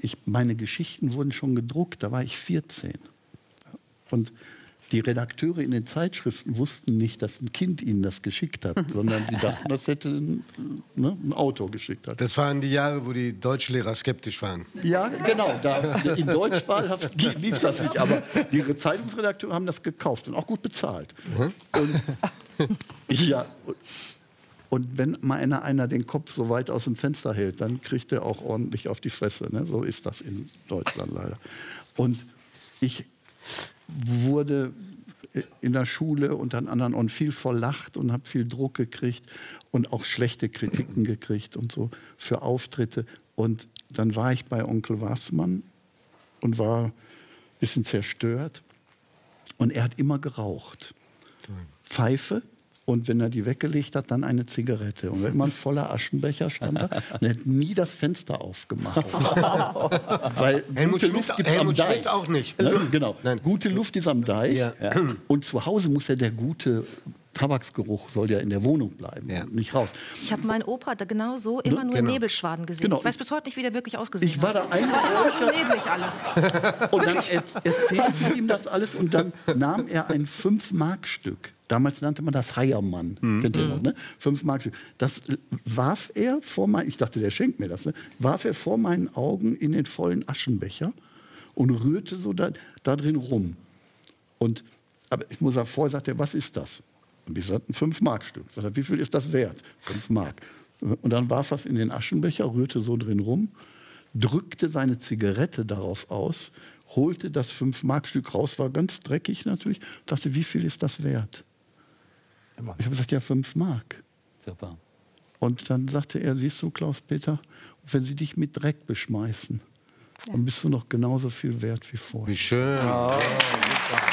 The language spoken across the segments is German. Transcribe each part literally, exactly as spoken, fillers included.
ich, meine Geschichten wurden schon gedruckt, da war ich vierzehn. Und die Redakteure in den Zeitschriften wussten nicht, dass ein Kind ihnen das geschickt hat, sondern die dachten, das hätte ein, ne, ein Autor geschickt. Hat. Das waren die Jahre, wo die Deutschlehrer skeptisch waren. Ja, genau. Da, in Deutsch war, das, lief das nicht, aber die Zeitungsredakteure haben das gekauft und auch gut bezahlt. Mhm. Und, ja, und wenn mal einer, einer den Kopf so weit aus dem Fenster hält, dann kriegt er auch ordentlich auf die Fresse. Ne? So ist das in Deutschland leider. Und ich wurde in der Schule und an anderen Orten viel verlacht und habe viel Druck gekriegt und auch schlechte Kritiken gekriegt und so für Auftritte. Und dann war ich bei Onkel Wassmann und war ein bisschen zerstört. Und er hat immer geraucht. Pfeife. Und wenn er die weggelegt hat, dann eine Zigarette. Und immer ein voller Aschenbecher stand da. Und er hat nie das Fenster aufgemacht. Weil Helmut gute Schmidt, Luft gibt's Helmut am Deich. Schmidt auch nicht. Ne? Genau. Nein. Gute Luft ist am Deich. Ja. Ja. Und zu Hause muss ja der gute Tabaksgeruch soll ja in der Wohnung bleiben, ja. nicht raus. Ich habe meinen Opa da genau so immer nur genau. in Nebelschwaden gesehen. Genau. Ich weiß bis heute nicht, wie der wirklich ausgesehen Ich war da hat. eingeräuchert. Neblig alles. Und dann er, erzählte ich ihm das alles und dann nahm er ein fünf-Mark-Stück. Damals nannte man das Heiermann. Mhm. Kennt ihr noch, ne? fünf-Mark-Stück. Das warf er vor mein, ich dachte, der schenkt mir das, ne? Warf er vor meinen Augen in den vollen Aschenbecher und rührte so da, da drin rum. Und, aber ich muss sagen, vorher sagte er, was ist das? Und ich sagte, ein fünf-Mark-Stück. Ich sagte, wie viel ist das wert? fünf Mark. Und dann warf er es in den Aschenbecher, rührte so drin rum, drückte seine Zigarette darauf aus, holte das fünf-Mark-Stück raus, war ganz dreckig natürlich, dachte, wie viel ist das wert? Ich habe gesagt, ja, fünf Mark. Super. Und dann sagte er, siehst du, Klaus-Peter, wenn sie dich mit Dreck beschmeißen, ja. dann bist du noch genauso viel wert wie vorher. Wie schön. Oh, super.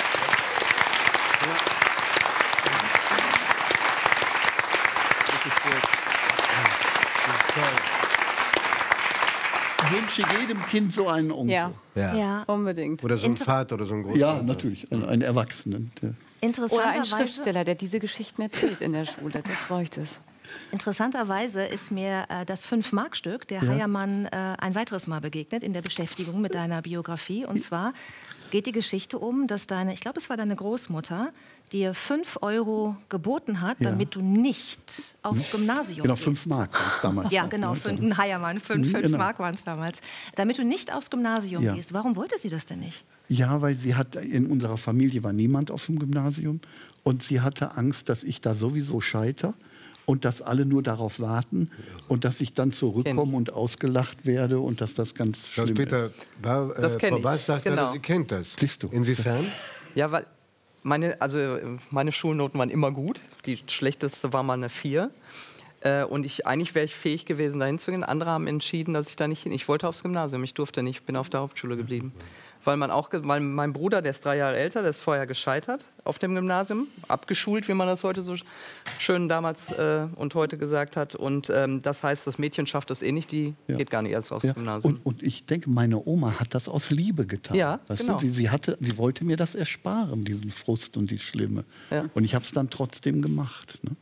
Ich wünsche jedem Kind so einen Onkel. Ja, ja. ja. unbedingt. Oder so einen Vater oder so einen Großvater. Ja, natürlich, einen, einen Erwachsenen. Der Oder ein Schriftsteller, der diese Geschichten erzählt in der Schule. Das bräuchte es. Interessanterweise ist mir äh, das fünf-Mark-Stück, der Ja. Heiermann, äh, ein weiteres Mal begegnet in der Beschäftigung mit deiner Biografie. Und zwar geht die Geschichte um, dass deine, ich glaube, es war deine Großmutter, dir fünf Euro geboten hat, Ja. damit du nicht aufs Gymnasium Genau, gehst. fünf Mark war es damals. Ja, noch, genau, ne? fünf, ein Heiermann, fünf, Mhm, fünf genau. Mark waren es damals. Damit du nicht aufs Gymnasium Ja. gehst. Warum wollte sie das denn nicht? Ja, weil sie hat, in unserer Familie war niemand auf dem Gymnasium und sie hatte Angst, dass ich da sowieso scheiter und dass alle nur darauf warten und dass ich dann zurückkomme und ausgelacht werde und dass das ganz schlimm Klaus-Peter, ist. war, äh, Das kenn Frau ich, Bass sagt genau. gerade, sie kennt das. Siehst du. Inwiefern? Ja, weil meine, also meine Schulnoten waren immer gut. Die schlechteste war mal eine vier. Äh, und ich, eigentlich wäre ich fähig gewesen, da hinzugehen. Andere haben entschieden, dass ich da nicht hin. Ich wollte aufs Gymnasium, ich durfte nicht, bin auf der Hauptschule geblieben. Weil, man auch, weil mein Bruder, der ist drei Jahre älter, der ist vorher gescheitert auf dem Gymnasium, abgeschult, wie man das heute so schön damals äh, und heute gesagt hat. Und ähm, das heißt, das Mädchen schafft das eh nicht, die Ja. geht gar nicht erst aufs Ja. Gymnasium. Und, und ich denke, meine Oma hat das aus Liebe getan. Ja, weißt genau. du? Sie, sie, hatte, sie wollte mir das ersparen, diesen Frust und die Schlimme. Ja. Und ich habe es dann trotzdem gemacht. Ne?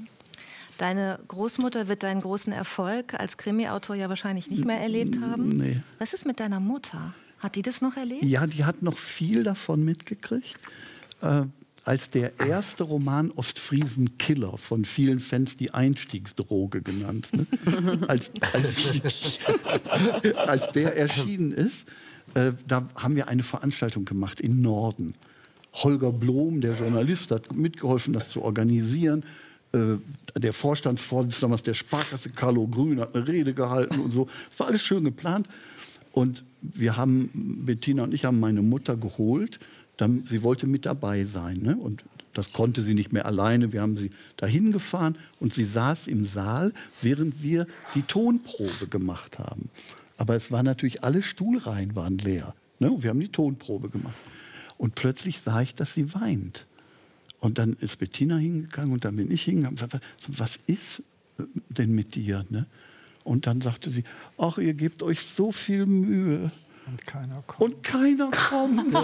Deine Großmutter wird deinen großen Erfolg als Krimi-Autor ja wahrscheinlich nicht mehr erlebt haben. Nee. Was ist mit deiner Mutter? Hat die das noch erlebt? Ja, die hat noch viel davon mitgekriegt. Äh, als der erste Roman Ostfriesen Killer, von vielen Fans die Einstiegsdroge genannt, ne? als, als, als der erschienen ist, äh, da haben wir eine Veranstaltung gemacht in Norden. Holger Blom, der Journalist, hat mitgeholfen, das zu organisieren. Äh, der Vorstandsvorsitzende damals der Sparkasse, Carlo Grün, hat eine Rede gehalten und so. Das war alles schön geplant. Und wir haben, Bettina und ich haben meine Mutter geholt. Dann, sie wollte mit dabei sein. Ne? Und das konnte sie nicht mehr alleine. Wir haben sie dahin gefahren und sie saß im Saal, während wir die Tonprobe gemacht haben. Aber es war natürlich, alle Stuhlreihen waren leer. Ne? Und wir haben die Tonprobe gemacht. Und plötzlich sah ich, dass sie weint. Und dann ist Bettina hingegangen und dann bin ich hingegangen und gesagt, was ist denn mit dir? Ne? Und dann sagte sie, ach, ihr gebt euch so viel Mühe. Und keiner kommt. Und keiner kommt. und,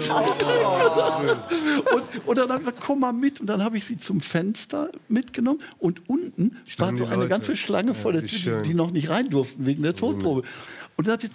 und dann habe ich gesagt, komm mal mit. Und dann habe ich sie zum Fenster mitgenommen. Und unten war so eine Leute. ganze Schlange vor Ja, der wie Tür, schön. die noch nicht rein durften wegen der Tonprobe. Und dann habe ich